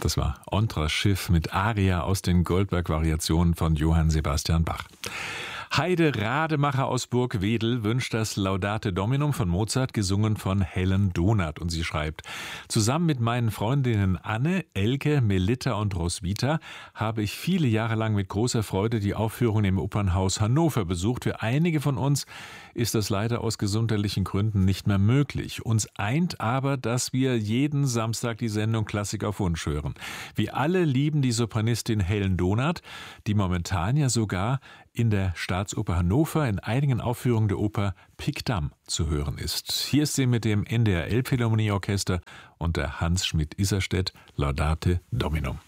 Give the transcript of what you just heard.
Das war Ontras Schiff mit Aria aus den Goldberg-Variationen von Johann Sebastian Bach. Heide Rademacher aus Burgwedel wünscht das Laudate Dominum von Mozart, gesungen von Helen Donath. Und sie schreibt: Zusammen mit meinen Freundinnen Anne, Elke, Melitta und Roswitha habe ich viele Jahre lang mit großer Freude die Aufführung im Opernhaus Hannover besucht. Für einige von uns ist das leider aus gesundheitlichen Gründen nicht mehr möglich. Uns eint aber, dass wir jeden Samstag die Sendung Klassik auf Wunsch hören. Wir alle lieben die Sopranistin Helen Donath, die momentan ja sogar in der Staatsoper Hannover in einigen Aufführungen der Oper Pickdamm zu hören ist. Hier ist sie mit dem NDR Elbphilharmonieorchester und der Hans Schmidt-Isserstedt Laudate Dominum.